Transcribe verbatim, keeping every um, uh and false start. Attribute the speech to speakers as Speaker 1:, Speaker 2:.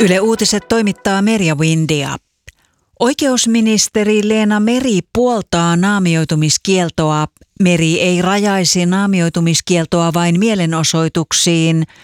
Speaker 1: Yle Uutiset toimittaa Merja Windia. Oikeusministeri Leena Meri puoltaa naamioitumiskieltoa. Meri ei rajaisi naamioitumiskieltoa vain mielenosoituksiin,